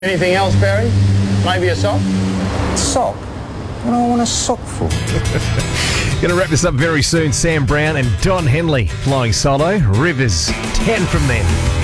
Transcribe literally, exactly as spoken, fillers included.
Anything else, Barry? Maybe a sock? Sock? What do I want a sock for? Going to wrap this up very soon. Sam Brown and Don Henley flying solo. Rivers, ten from them.